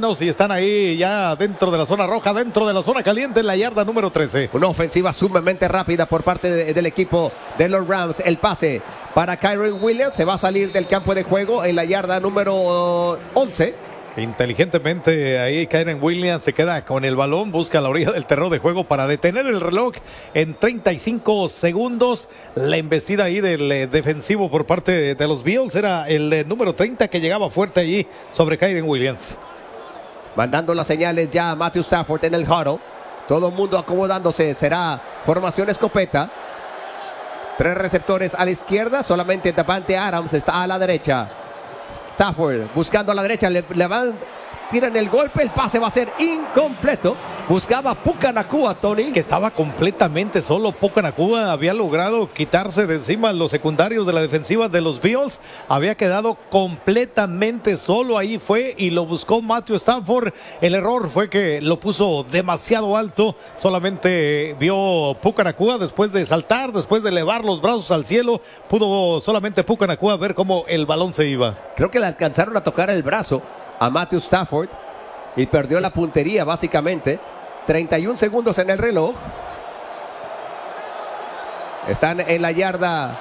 buenos y están ahí ya dentro de la zona roja, dentro de la zona caliente en la yarda número 13. Una ofensiva sumamente rápida por parte del equipo de los Rams. El pase para Kyren Williams. Se va a salir del campo de juego en la yarda número 11. Inteligentemente ahí Kyren Williams se queda con el balón, busca la orilla del terreno de juego para detener el reloj en 35 segundos. La embestida ahí del defensivo por parte de los Bills era el número 30 que llegaba fuerte allí sobre Kyren Williams. Mandando las señales ya a Matthew Stafford en el huddle. Todo el mundo acomodándose. Será formación escopeta. 3 receptores a la izquierda. Solamente Davante Adams está a la derecha. Stafford buscando a la derecha, le van, tiran el golpe, el pase va a ser incompleto. Buscaba Puka Nacua, Tony, que estaba completamente solo. Puka Nacua había logrado quitarse de encima los secundarios de la defensiva de los Bills, había quedado completamente solo. Ahí fue y lo buscó Matthew Stafford. El error fue que lo puso demasiado alto. Solamente vio Puka Nacua después de saltar, después de elevar los brazos al cielo, pudo solamente Puka Nacua ver cómo el balón se iba. Creo que le alcanzaron a tocar el brazo a Matthew Stafford y perdió la puntería básicamente. 31 segundos en el reloj. Están en la yarda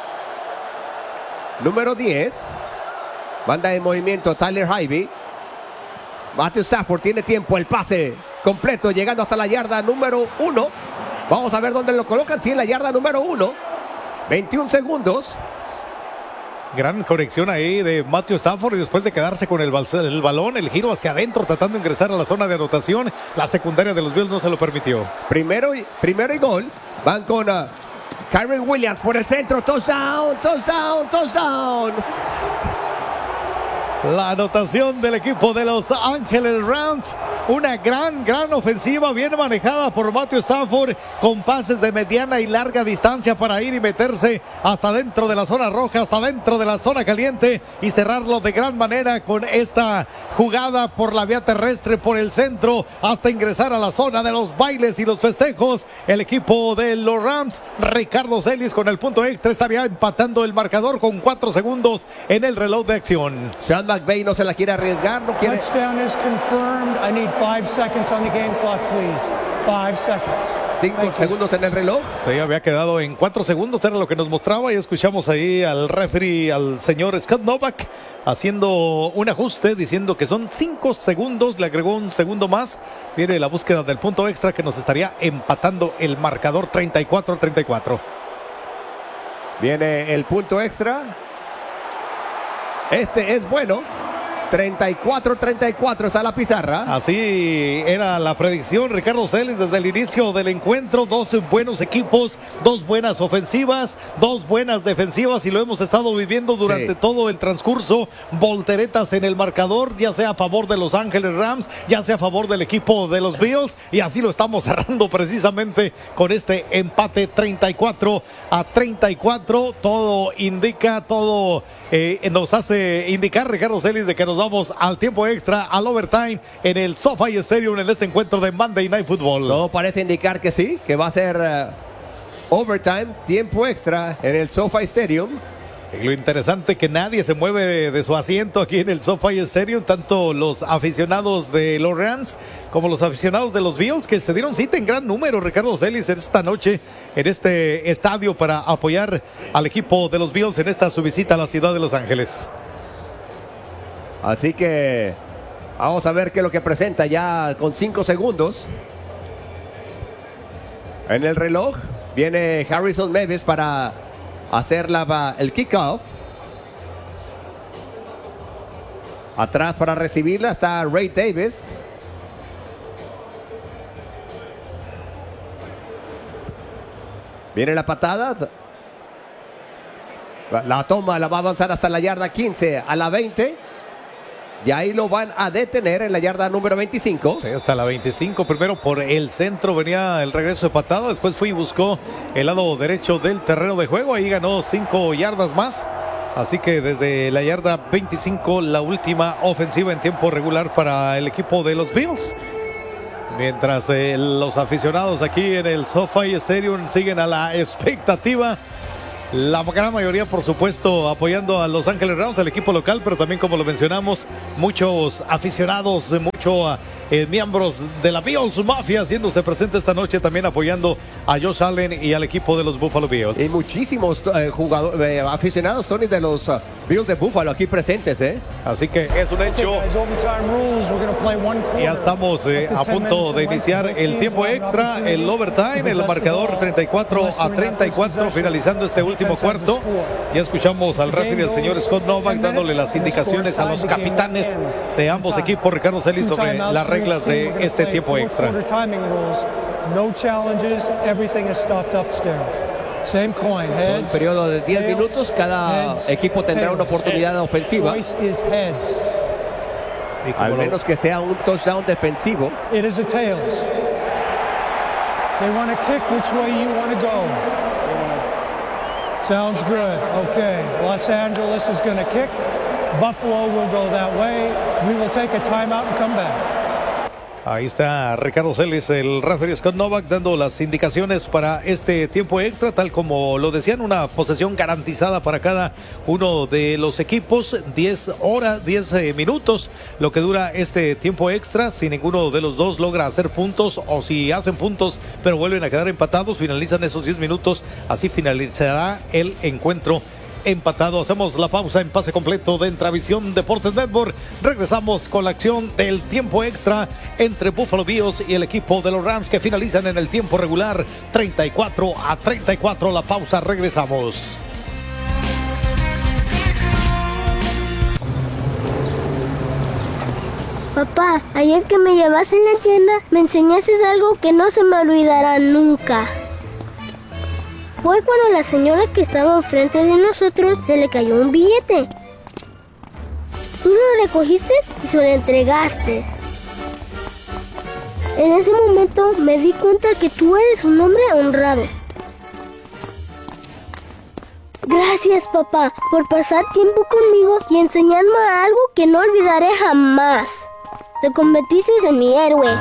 número 10. Banda en movimiento Tyler Higbee. Matthew Stafford tiene tiempo, el pase completo llegando hasta la yarda número 1. Vamos a ver dónde lo colocan. Sí, en la yarda número 1. 21 segundos. Gran conexión ahí de Matthew Stafford y después de quedarse con el balón, el giro hacia adentro tratando de ingresar a la zona de anotación, la secundaria de los Bills no se lo permitió. Primero y gol. Van con Kyren Williams por el centro. Touchdown, touchdown, touchdown. La anotación del equipo de Los Ángeles Rams. Una gran ofensiva bien manejada por Matthew Stafford, con pases de mediana y larga distancia para ir y meterse hasta dentro de la zona roja, hasta dentro de la zona caliente y cerrarlo de gran manera con esta jugada por la vía terrestre, por el centro, hasta ingresar a la zona de los bailes y los festejos. El equipo de los Rams, Ricardo Celis con el punto extra, estaría empatando el marcador con 4 segundos en el reloj de acción. Sean McVay no se la quiere arriesgar, no quiere. Touchdown is confirmed. I need 5 seconds on the game clock, please. 5 seconds. 5 segundos en el reloj. Sí, había quedado en 4 segundos, era lo que nos mostraba, y escuchamos ahí al referee, al señor Scott Novak, haciendo un ajuste, diciendo que son 5 segundos, le agregó un segundo más. Viene la búsqueda del punto extra que nos estaría empatando el marcador 34-34. Viene el punto extra. Este es bueno. 34-34 está la pizarra. Así era la predicción, Ricardo Celis, desde el inicio del encuentro. 2 buenos equipos, 2 buenas ofensivas, 2 buenas defensivas, y lo hemos estado viviendo durante todo el transcurso. Volteretas en el marcador, ya sea a favor de Los Ángeles Rams, ya sea a favor del equipo de los Bills, y así lo estamos cerrando precisamente con este empate 34-34. Todo indica, todo nos hace indicar, Ricardo Celis, de que nos vamos al tiempo extra, al overtime en el SoFi Stadium en este encuentro de Monday Night Football. Todo parece indicar que sí, que va a ser overtime, tiempo extra en el SoFi Stadium. Y lo interesante que nadie se mueve de su asiento aquí en el SoFi Stadium, tanto los aficionados de los Rams como los aficionados de los Bills, que se dieron cita en gran número, Ricardo Celis, esta noche en este estadio para apoyar al equipo de los Bills en esta su visita a la ciudad de Los Ángeles. Así que vamos a ver qué es lo que presenta ya con 5 segundos en el reloj. Viene Harrison Mevis para hacer el kickoff. Atrás para recibirla está Ray Davis. Viene la patada. La toma, la va a avanzar hasta la yarda 15, a la 20. Y ahí lo van a detener en la yarda número 25. Sí, hasta la 25. Primero por el centro venía el regreso de patada. Después fue y buscó el lado derecho del terreno de juego. Ahí ganó 5 yardas más. Así que desde la yarda 25, la última ofensiva en tiempo regular para el equipo de los Bills. Mientras los aficionados aquí en el SoFi Stadium siguen a la expectativa La gran mayoría, por supuesto, apoyando a Los Ángeles Rams, el equipo local, pero también, como lo mencionamos, muchos aficionados, muchos miembros de la Bills Mafia haciéndose presente esta noche, también apoyando a Josh Allen y al equipo de los Buffalo Bills. Y muchísimos jugadores, aficionados, Tony, de los Bills de Buffalo aquí presentes, Así que es un hecho. Ya estamos a punto de iniciar el tiempo extra, el overtime, el marcador 34-34, finalizando este último cuarto. Ya escuchamos al referee, el señor Scott Novak, dándole las indicaciones a los capitanes de ambos equipos, Ricardo Celis, sobre las reglas de este tiempo extra. Un periodo de 10 minutos, cada equipo tendrá una oportunidad ofensiva, al menos que sea un touchdown defensivo. They want to kick which way you want to go. Sounds good. Okay. Los Angeles is going to kick. Buffalo will go that way. We will take a timeout and come back. Ahí está Ricardo Celis, el referee Scott Novak, dando las indicaciones para este tiempo extra, tal como lo decían, una posesión garantizada para cada uno de los equipos, 10 minutos, lo que dura este tiempo extra. Si ninguno de los dos logra hacer puntos, o si hacen puntos pero vuelven a quedar empatados, finalizan esos 10 minutos, así finalizará el encuentro empatado. Hacemos la pausa en pase completo de Entravisión Deportes Network. Regresamos con la acción del tiempo extra entre Buffalo Bills y el equipo de los Rams, que finalizan en el tiempo regular 34-34. La pausa, regresamos. Papá, ayer que me llevaste en la tienda, me enseñaste algo que no se me olvidará nunca. Fue cuando la señora que estaba enfrente de nosotros se le cayó un billete. Tú lo recogiste y se lo entregaste. En ese momento me di cuenta que tú eres un hombre honrado. Gracias, papá, por pasar tiempo conmigo y enseñarme algo que no olvidaré jamás. Te convertiste en mi héroe.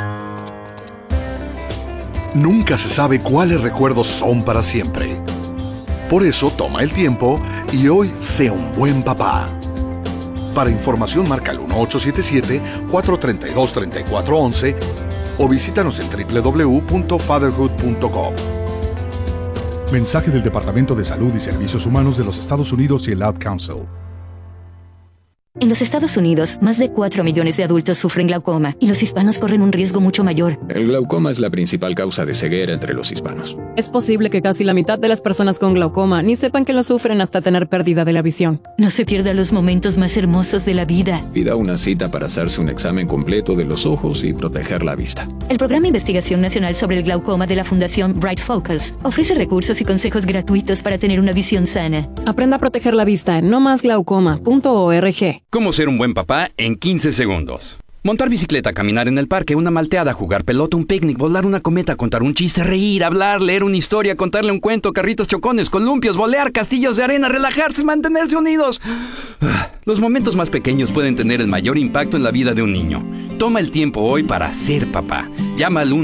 Nunca se sabe cuáles recuerdos son para siempre. Por eso toma el tiempo y hoy sea un buen papá. Para información marca el 1877-432-3411 o visítanos en www.fatherhood.com. Mensaje del Departamento de Salud y Servicios Humanos de los Estados Unidos y el Ad Council. En los Estados Unidos, más de 4 millones de adultos sufren glaucoma y los hispanos corren un riesgo mucho mayor. El glaucoma es la principal causa de ceguera entre los hispanos. Es posible que casi la mitad de las personas con glaucoma ni sepan que lo sufren hasta tener pérdida de la visión. No se pierda los momentos más hermosos de la vida. Pida una cita para hacerse un examen completo de los ojos y proteger la vista. El Programa de Investigación Nacional sobre el Glaucoma de la Fundación Bright Focus ofrece recursos y consejos gratuitos para tener una visión sana. Aprenda a proteger la vista en nomasglaucoma.org. ¿Cómo ser un buen papá en 15 segundos? Montar bicicleta, caminar en el parque, una malteada, jugar pelota, un picnic, volar una cometa, contar un chiste, reír, hablar, leer una historia, contarle un cuento, carritos chocones, columpios, volear, castillos de arena, relajarse, mantenerse unidos. Los momentos más pequeños pueden tener el mayor impacto en la vida de un niño. Toma el tiempo hoy para ser papá. Llama al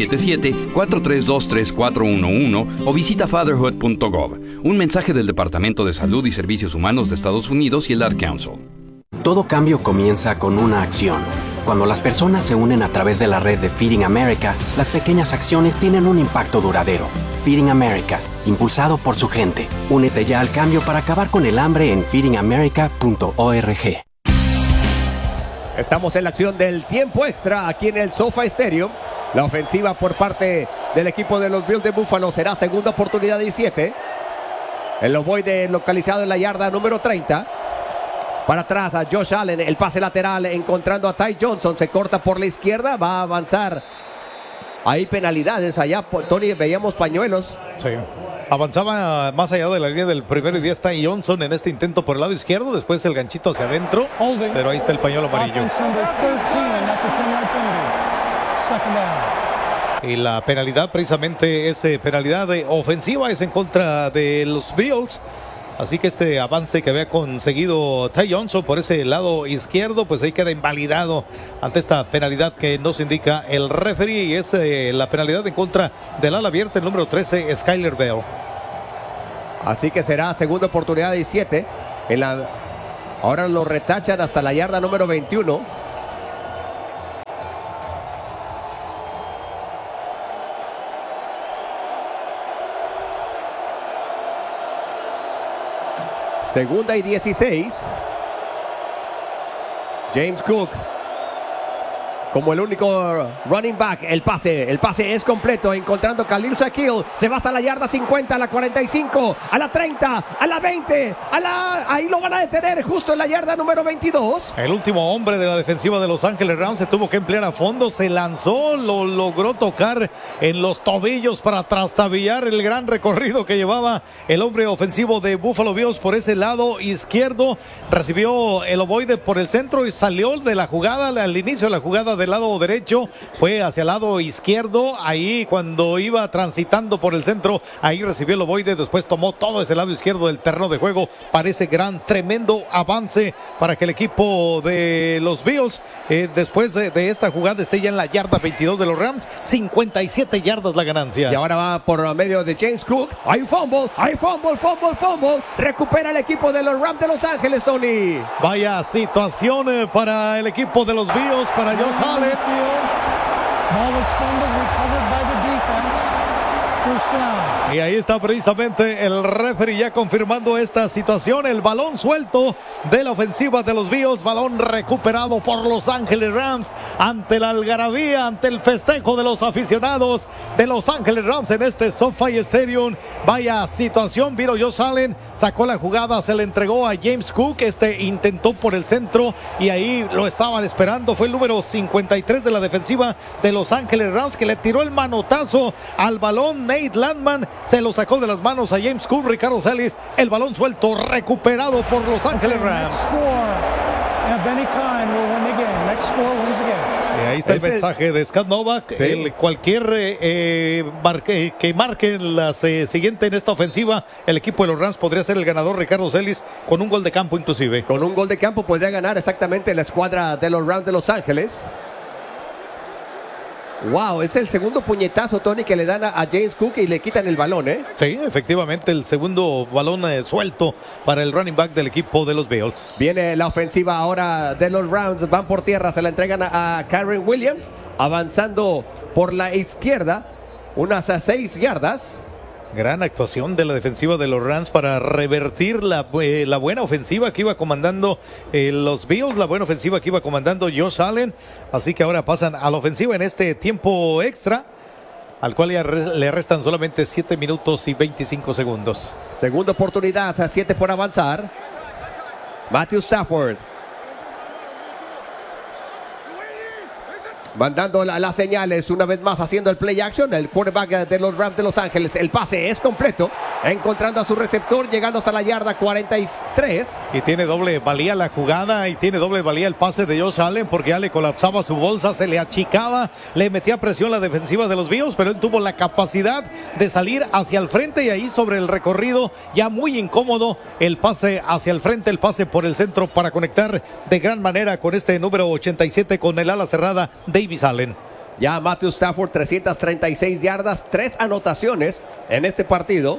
1-877-432-3411 o visita fatherhood.gov. Un mensaje del Departamento de Salud y Servicios Humanos de Estados Unidos y el Ad Council. Todo cambio comienza con una acción. Cuando las personas se unen a través de la red de Feeding America, las pequeñas acciones tienen un impacto duradero. Feeding America, impulsado por su gente. Únete ya al cambio para acabar con el hambre en feedingamerica.org. Estamos en la acción del tiempo extra aquí en el SoFi Stadium. La ofensiva por parte del equipo de los Bills de Buffalo será segunda oportunidad 17. El ovoide localizado en la yarda número 30. Para atrás a Josh Allen, el pase lateral encontrando a Ty Johnson, se corta por la izquierda, va a avanzar. Hay penalidades allá, Tony, veíamos pañuelos. Sí, avanzaba más allá de la línea del primero y 10 Ty Johnson en este intento por el lado izquierdo, después el ganchito hacia adentro, pero ahí está el pañuelo amarillo. Y la penalidad precisamente es penalidad ofensiva, es en contra de los Bills. Así que este avance que había conseguido Ty Johnson por ese lado izquierdo, pues ahí queda invalidado ante esta penalidad que nos indica el referee, y es la penalidad en contra del ala abierta, el número 13, Skyler Bell. Así que será segunda oportunidad de 7. Ahora lo retachan hasta la yarda número 21. Segunda y 16. James Cook como el único running back. El pase es completo, encontrando Khalil Shaquille. Se va hasta la yarda 50, a la 45, a la 30, a la 20, ahí lo van a detener justo en la yarda número 22. El último hombre de la defensiva de Los Ángeles Rams se tuvo que emplear a fondo, se lanzó, lo logró tocar en los tobillos para trastabillar el gran recorrido que llevaba el hombre ofensivo de Buffalo Bills por ese lado izquierdo. Recibió el ovoide por el centro y salió de la jugada, al inicio de la jugada del lado derecho, fue hacia el lado izquierdo, ahí cuando iba transitando por el centro, ahí recibió el ovoide, después tomó todo ese lado izquierdo del terreno de juego. Parece tremendo avance para que el equipo de los Bills, después de esta jugada, esté ya en la yarda 22 de los Rams. 57 yardas la ganancia. Y ahora va por medio de James Cook. Hay fumble. Recupera el equipo de los Rams de Los Ángeles, Tony. Vaya situación para el equipo de los Bills, para Josh Allen. Ball was fumbled, recovered by the defense. First down. Y ahí está precisamente el referee ya confirmando esta situación. El balón suelto de la ofensiva de los Bills. Balón recuperado por Los Ángeles Rams ante la algarabía, ante el festejo de los aficionados de Los Ángeles Rams en este SoFi Stadium. Vaya situación. Vino Josh Allen, sacó la jugada, se le entregó a James Cook. Intentó por el centro y ahí lo estaban esperando. Fue el número 53 de la defensiva de Los Ángeles Rams que le tiró el manotazo al balón. Nate Landman se lo sacó de las manos a James Cook. Ricardo Celis, el balón suelto recuperado por Los Ángeles Rams. Y ahí está el mensaje de Scott Novak. Sí. Cualquier que marque la siguiente en esta ofensiva, el equipo de los Rams podría ser el ganador. Ricardo Celis, con un gol de campo inclusive. Con un gol de campo podría ganar exactamente la escuadra de los Rams de Los Ángeles. Wow, es el segundo puñetazo, Tony, que le dan a James Cook y le quitan el balón, ¿eh? Sí, efectivamente, el segundo balón suelto para el running back del equipo de los Bills. Viene la ofensiva ahora de los Rams, van por tierra, se la entregan a Kyren Williams, avanzando por la izquierda, unas 6 yardas. Gran actuación de la defensiva de los Rams para revertir la buena ofensiva que iba comandando los Bills, la buena ofensiva que iba comandando Josh Allen. Así que ahora pasan a la ofensiva en este tiempo extra, al cual ya le restan solamente 7 minutos y 25 segundos. Segunda oportunidad, a 7 por avanzar. Matthew Stafford mandando las señales una vez más, haciendo el play action. El quarterback de los Rams de Los Ángeles, el pase es completo, encontrando a su receptor, llegando hasta la yarda 43. Y tiene doble valía la jugada y tiene doble valía el pase de Josh Allen, porque ya le colapsaba su bolsa, se le achicaba, le metía presión la defensiva de los Bills, pero él tuvo la capacidad de salir hacia el frente y ahí sobre el recorrido, ya muy incómodo, el pase hacia el frente, el pase por el centro para conectar de gran manera con este número 87 con el ala cerrada Davis Allen. Ya Matthew Stafford, 336 yardas, 3 anotaciones en este partido.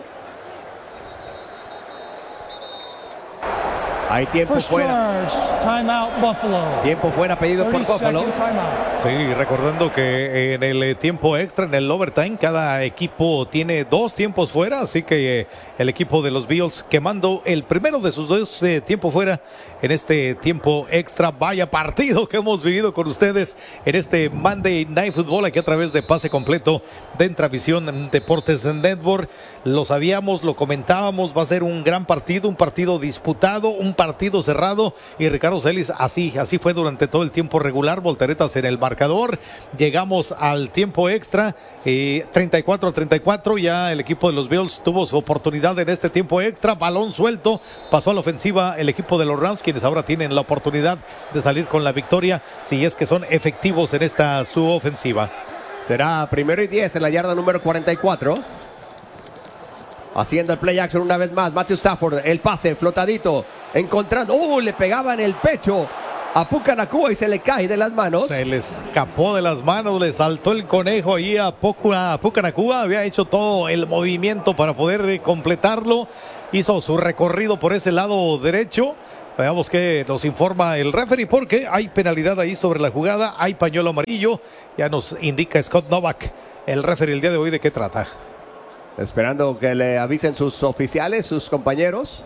Hay tiempo fuera. Timeout, Buffalo. Tiempo fuera pedido por Buffalo. Sí, recordando que en el tiempo extra, en el overtime, cada equipo tiene 2 tiempos fuera, así que el equipo de los Bills quemando el primero de sus 2 tiempos fuera en este tiempo extra. Vaya partido que hemos vivido con ustedes en este Monday Night Football, aquí a través de Pase Completo de Entravisión Deportes Network. Lo sabíamos, lo comentábamos, va a ser un gran partido, un partido disputado, un partido cerrado, y Ricardo Celis, así fue durante todo el tiempo regular, volteretas en el marcador. Llegamos al tiempo extra, 34-34, ya el equipo de los Bills tuvo su oportunidad en este tiempo extra, balón suelto, pasó a la ofensiva el equipo de los Rams, quienes ahora tienen la oportunidad de salir con la victoria, si es que son efectivos en esta su ofensiva. Será 1º y 10 en la yarda número 44. Haciendo el play action una vez más, Matthew Stafford, el pase flotadito, encontrando, le pegaba en el pecho a Puka Nacua y se le cae de las manos. Se le escapó de las manos, le saltó el conejo ahí a Puka Nacua. Había hecho todo el movimiento para poder completarlo. Hizo su recorrido por ese lado derecho. Veamos qué nos informa el referee, porque hay penalidad ahí sobre la jugada. Hay pañuelo amarillo. Ya nos indica Scott Novak, el referee, el día de hoy, de qué trata. Esperando que le avisen sus oficiales, sus compañeros.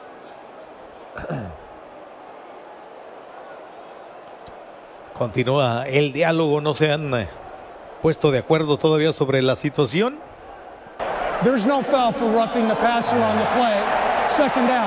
Continúa el diálogo, no se han puesto de acuerdo todavía sobre la situación. There's no foul for roughing the passer on the play. Second down.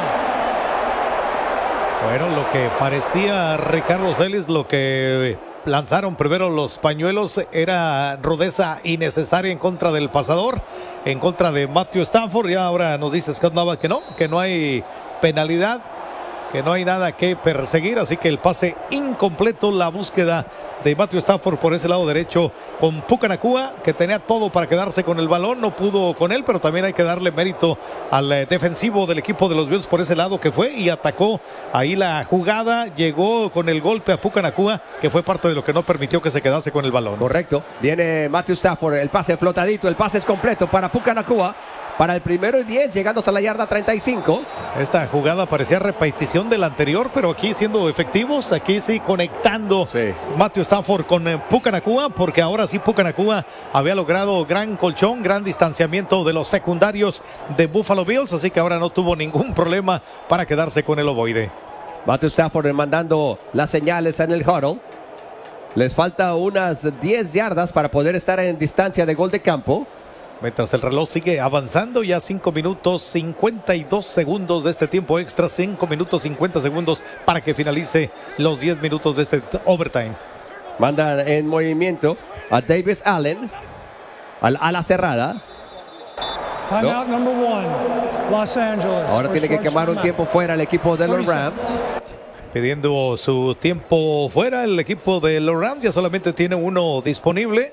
Bueno, lo que parecía Ricardo Celis, lo que lanzaron primero los pañuelos, era rudeza innecesaria en contra del pasador, en contra de Matthew Stafford. Y ahora nos dice Scott Novak que no hay penalidad, que no hay nada que perseguir, así que el pase incompleto, la búsqueda de Matthew Stafford por ese lado derecho con Puka Nacua, que tenía todo para quedarse con el balón, no pudo con él, pero también hay que darle mérito al defensivo del equipo de los Bills por ese lado, que fue y atacó ahí la jugada, llegó con el golpe a Puka Nacua, que fue parte de lo que no permitió que se quedase con el balón. Correcto, viene Matthew Stafford, el pase flotadito, el pase es completo para Puka Nacua. Para el 1º y 10, llegando hasta la yarda 35. Esta jugada parecía repetición de la anterior, pero aquí siendo efectivos, aquí sí conectando Matthew Stafford con Puka Nacua, porque ahora sí Puka Nacua había logrado gran colchón, gran distanciamiento de los secundarios de Buffalo Bills, así que ahora no tuvo ningún problema para quedarse con el ovoide. Matthew Stafford mandando las señales en el huddle. Les falta unas 10 yardas para poder estar en distancia de gol de campo. Mientras el reloj sigue avanzando, ya 5 minutos 52 segundos de este tiempo extra, 5 minutos 50 segundos para que finalice los 10 minutos de este overtime. Mandan en movimiento a Davis Allen, a la cerrada. Timeout number 1, Los Angeles. Ahora tiene que quemar un tiempo fuera el equipo de los Rams. Pidiendo su tiempo fuera el equipo de los Rams, ya solamente tiene uno disponible.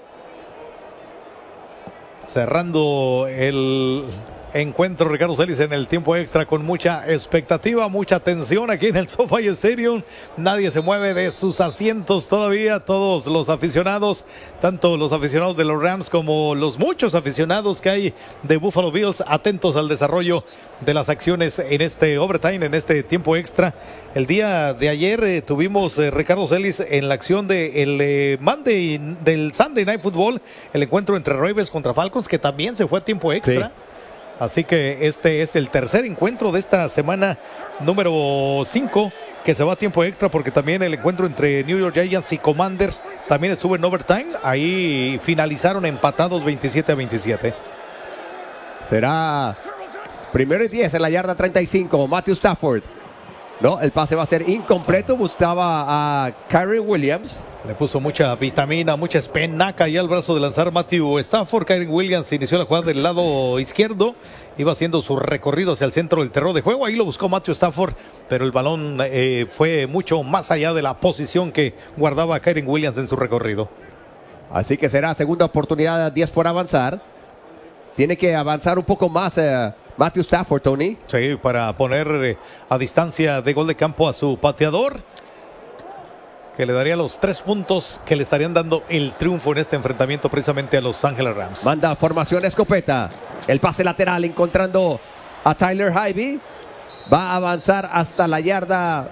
Cerrando el encuentro, Ricardo Celis, en el tiempo extra con mucha expectativa, mucha tensión aquí en el SoFi Stadium. Nadie se mueve de sus asientos todavía, todos los aficionados, tanto los aficionados de los Rams como los muchos aficionados que hay de Buffalo Bills, atentos al desarrollo de las acciones en este overtime, en este tiempo extra. El día de ayer tuvimos, Ricardo Celis, en la acción del Sunday Night Football, el encuentro entre Ravens contra Falcons, que también se fue a tiempo extra. Sí. Así que este es el tercer encuentro de esta semana número 5 que se va a tiempo extra, porque también el encuentro entre New York Giants y Commanders también estuvo en overtime. Ahí finalizaron empatados 27-27. Será 1º y 10 en la yarda 35. Matthew Stafford. No, el pase va a ser incompleto. Buscaba a Kyren Williams. Le puso mucha vitamina, mucha espinaca ahí al brazo de lanzar Matthew Stafford. Kyren Williams inició la jugada del lado izquierdo. Iba haciendo su recorrido hacia el centro del terreno de juego. Ahí lo buscó Matthew Stafford, pero el balón fue mucho más allá de la posición que guardaba Kyren Williams en su recorrido. Así que será segunda oportunidad, 10 por avanzar. Tiene que avanzar un poco más Matthew Stafford, Tony. Sí, para poner a distancia de gol de campo a su pateador, que le daría los 3 puntos que le estarían dando el triunfo en este enfrentamiento precisamente a Los Ángeles Rams. Manda formación escopeta. El pase lateral encontrando a Tyler Higbee. Va a avanzar hasta la yarda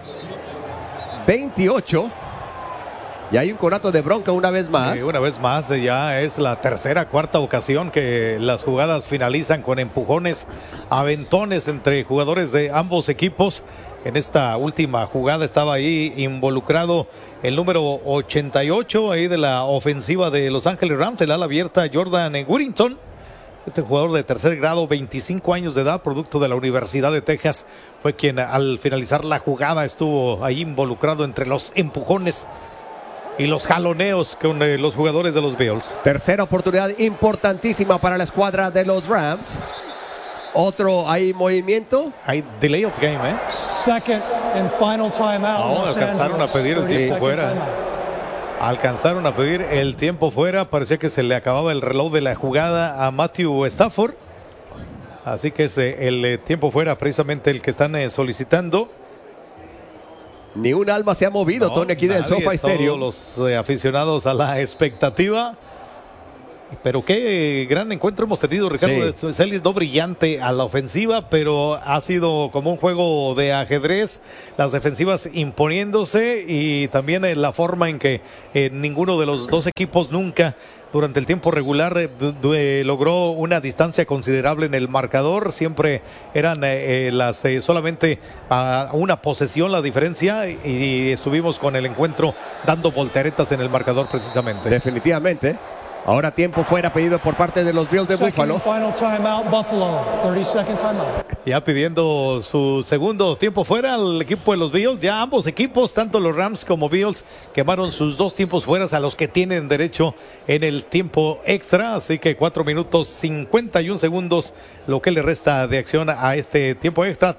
28. Y hay un conato de bronca una vez más. Sí, una vez más, ya es la tercera, cuarta ocasión que las jugadas finalizan con empujones, aventones entre jugadores de ambos equipos. En esta última jugada estaba ahí involucrado el número 88 ahí de la ofensiva de Los Ángeles Rams, el ala abierta Jordan Whittington. Este jugador de tercer grado, 25 años de edad, producto de la Universidad de Texas, fue quien al finalizar la jugada estuvo ahí involucrado entre los empujones y los jaloneos con los jugadores de los Bills. Tercera oportunidad importantísima para la escuadra de los Rams. Otro hay movimiento. Hay delay of game, ¿eh? Second and final timeout. Alcanzaron a pedir el tiempo fuera. Alcanzaron a pedir el tiempo fuera. Parecía que se le acababa el reloj de la jugada a Matthew Stafford. Así que es el tiempo fuera precisamente el que están solicitando. Ni un alma se ha movido, No, Tony, aquí del nadie, SoFi Stadium. Todos los aficionados a la expectativa. Pero qué gran encuentro hemos tenido, Ricardo. Sí. Celis, no brillante a la ofensiva, pero ha sido como un juego de ajedrez, las defensivas imponiéndose y también la forma en que ninguno de los dos equipos nunca durante el tiempo regular logró una distancia considerable en el marcador. Siempre eran solamente a una posesión la diferencia y estuvimos con el encuentro dando volteretas en el marcador precisamente. Definitivamente. Ahora tiempo fuera pedido por parte de los Bills de Buffalo. Final timeout, Buffalo. 30 second timeout. Ya pidiendo su segundo tiempo fuera al equipo de los Bills. Ya ambos equipos, tanto los Rams como Bills, quemaron sus dos tiempos fuera a los que tienen derecho en el tiempo extra. Así que 4 minutos 51 segundos lo que le resta de acción a este tiempo extra.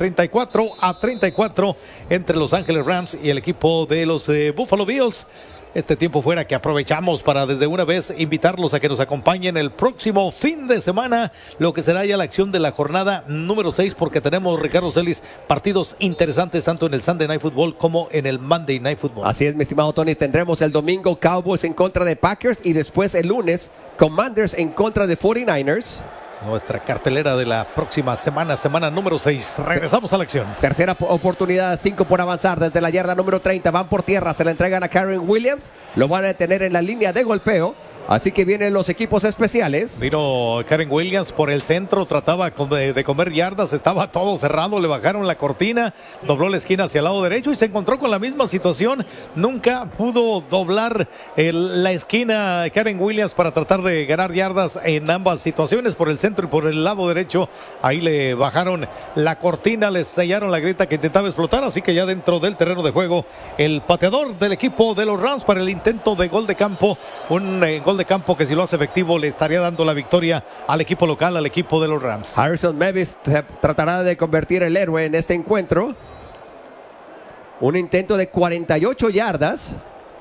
34-34 entre Los Ángeles Rams y el equipo de los Buffalo Bills. Este tiempo fuera que aprovechamos para desde una vez invitarlos a que nos acompañen el próximo fin de semana, lo que será ya la acción de la jornada número 6, porque tenemos, Ricardo Celis, partidos interesantes tanto en el Sunday Night Football como en el Monday Night Football. Así es, mi estimado Tony, tendremos el domingo Cowboys en contra de Packers y después el lunes Commanders en contra de 49ers. Nuestra cartelera de la próxima semana, semana número 6. Regresamos a la acción. Tercera oportunidad, 5 por avanzar desde la yarda número 30. Van por tierra, se la entregan a Karen Williams. Lo van a detener en la línea de golpeo. Así que vienen los equipos especiales. Vino Karen Williams por el centro, trataba de comer yardas, estaba todo cerrado, le bajaron la cortina, dobló la esquina hacia el lado derecho y se encontró con la misma situación. Nunca pudo doblar la esquina Karen Williams para tratar de ganar yardas en ambas situaciones, por el centro y por el lado derecho. Ahí le bajaron la cortina, le sellaron la grieta que intentaba explotar, así que ya dentro del terreno de juego el pateador del equipo de los Rams para el intento de gol de campo, un gol de campo que si lo hace efectivo le estaría dando la victoria al equipo local, al equipo de los Rams. Harrison Mevis tratará de convertir el héroe en este encuentro. Un intento de 48 yardas.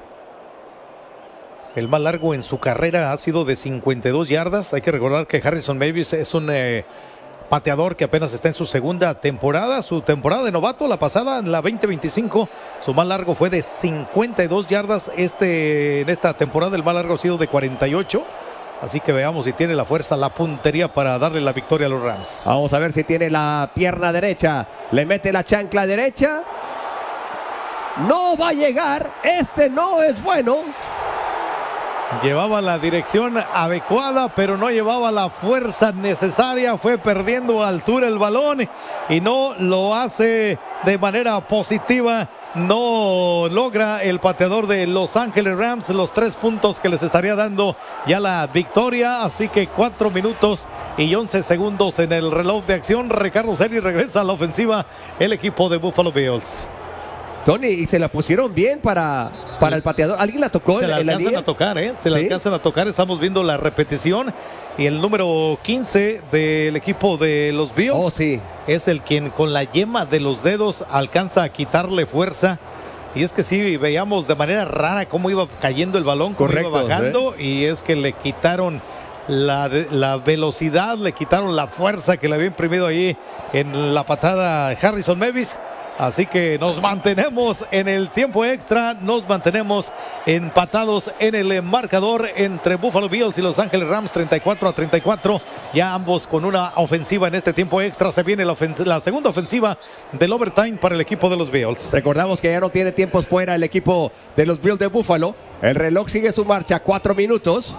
El más largo en su carrera ha sido de 52 yardas. Hay que recordar que Harrison Mevis es un pateador que apenas está en su segunda temporada, su temporada de novato, la pasada, en la 2025, su más largo fue de 52 yardas. En esta temporada el más largo ha sido de 48. Así que veamos si tiene la fuerza, la puntería para darle la victoria a los Rams. Vamos a ver si tiene la pierna derecha. Le mete la chancla derecha. No va a llegar. Este no es bueno. Llevaba la dirección adecuada, pero no llevaba la fuerza necesaria. Fue perdiendo altura el balón y no lo hace de manera positiva. No logra el pateador de Los Ángeles Rams los 3 puntos que les estaría dando ya la victoria. Así que 4 minutos y 11 segundos en el reloj de acción. Ricardo Celis regresa a la ofensiva el equipo de Buffalo Bills. Tony, y se la pusieron bien para el pateador. ¿Alguien la tocó? Se la alcanzan a tocar, Se la alcanzan a tocar. Estamos viendo la repetición. Y el número 15 del equipo de los Bills es el quien con la yema de los dedos alcanza a quitarle fuerza. Y es que sí, veíamos de manera rara cómo iba cayendo el balón, cómo iba bajando. Y es que le quitaron la velocidad, le quitaron la fuerza que le había imprimido ahí en la patada Harrison Mevis. Así que nos mantenemos en el tiempo extra, nos mantenemos empatados en el marcador entre Buffalo Bills y Los Ángeles Rams, 34-34. Ya ambos con una ofensiva en este tiempo extra. Se viene la segunda ofensiva del overtime para el equipo de los Bills. Recordamos que ya no tiene tiempos fuera el equipo de los Bills de Buffalo. El reloj sigue su marcha, 4 minutos.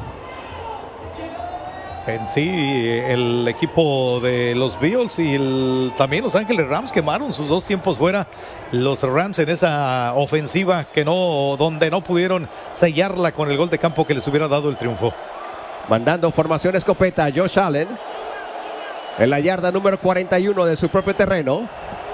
En sí, el equipo de los Bills y también Los Ángeles Rams quemaron sus 2 tiempos fuera. Los Rams en esa ofensiva donde no pudieron sellarla con el gol de campo que les hubiera dado el triunfo. Mandando formación escopeta a Josh Allen en la yarda número 41 de su propio terreno.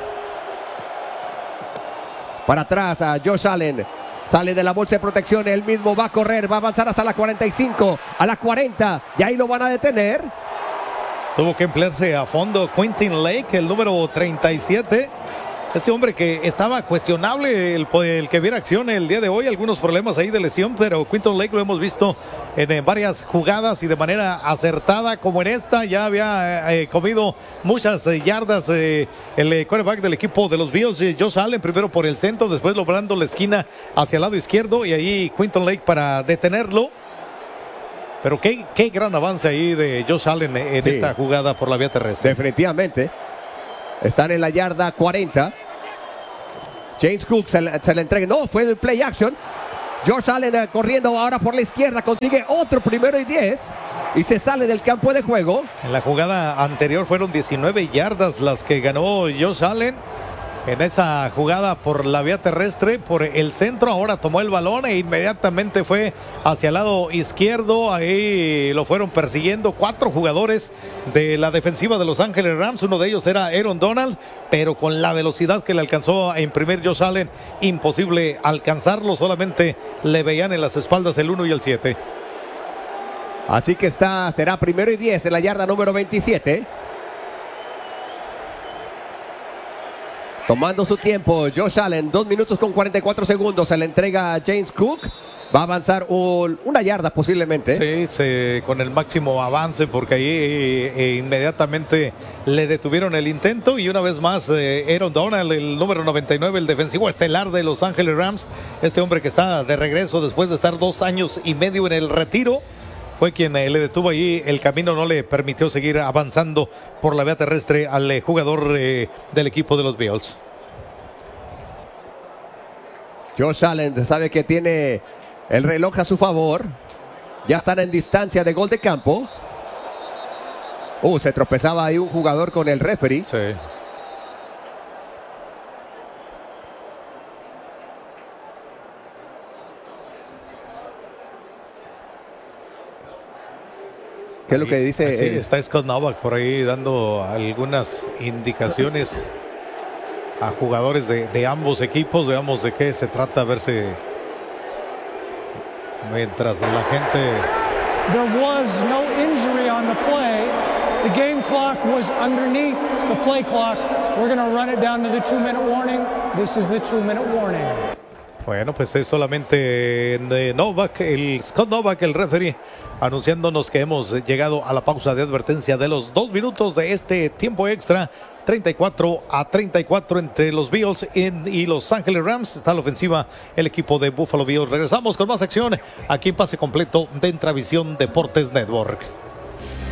Para atrás a Josh Allen. Sale de la bolsa de protección, él mismo va a correr, va a avanzar hasta la 45, a la 40, y ahí lo van a detener. Tuvo que emplearse a fondo Quentin Lake, el número 37. Este hombre que estaba cuestionable, el que viera acción el día de hoy, algunos problemas ahí de lesión, pero Quinton Lake lo hemos visto en varias jugadas y de manera acertada, como en esta. Ya había comido muchas yardas el quarterback del equipo de los Bills, Josh Allen, primero por el centro, después logrando la esquina hacia el lado izquierdo, y ahí Quinton Lake para detenerlo. Pero qué gran avance ahí de Josh Allen en esta jugada por la vía terrestre. Definitivamente. Están en la yarda 40. James Cook se le entrega. No, fue el play action. Josh Allen corriendo ahora por la izquierda. Consigue otro 1º y 10. Y se sale del campo de juego. En la jugada anterior fueron 19 yardas las que ganó Josh Allen. En esa jugada por la vía terrestre, por el centro, ahora tomó el balón e inmediatamente fue hacia el lado izquierdo. Ahí lo fueron persiguiendo 4 jugadores de la defensiva de Los Ángeles Rams. Uno de ellos era Aaron Donald, pero con la velocidad que le alcanzó a imprimir Josh Allen, imposible alcanzarlo. Solamente le veían en las espaldas el 1 y el 7. Así que será 1º y 10 en la yarda número 27. Tomando su tiempo, Josh Allen, 2 minutos con 44 segundos. Se le entrega a James Cook. Va a avanzar una yarda posiblemente. Sí, con el máximo avance, porque ahí inmediatamente le detuvieron el intento. Y una vez más, Aaron Donald, el número 99, el defensivo estelar de Los Ángeles Rams. Este hombre que está de regreso después de estar 2 años y medio en el retiro. Fue quien le detuvo ahí el camino, no le permitió seguir avanzando por la vía terrestre al jugador del equipo de los Bills. Josh Allen sabe que tiene el reloj a su favor. Ya están en distancia de gol de campo. Se tropezaba ahí un jugador con el referee. Sí. ¿Qué es lo que dice? Sí, está Scott Novak por ahí dando algunas indicaciones a jugadores de ambos equipos. Veamos de qué se trata, a ver si mientras la gente... There was no injury on the play. The game clock was underneath the play clock. We're going to run it down to the 2-minute warning. This is the 2-minute warning. Bueno, pues es solamente Scott Novak, el referee, anunciándonos que hemos llegado a la pausa de advertencia de los 2 minutos de este tiempo extra. 34-34 entre los Bills y Los Ángeles Rams. Está la ofensiva el equipo de Buffalo Bills. Regresamos con más acción aquí en Pase Completo de Intravisión Deportes Network.